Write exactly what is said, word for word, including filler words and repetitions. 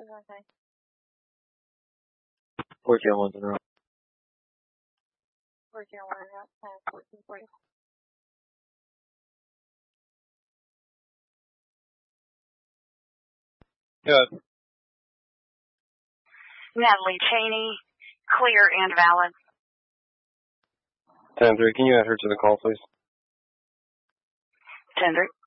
okay. fourteen one's in route. fourteen one in route, ten, fourteen forty. Good. Natalie Cheney, clear and valid. ten three, can you add her to the call, please? ten three.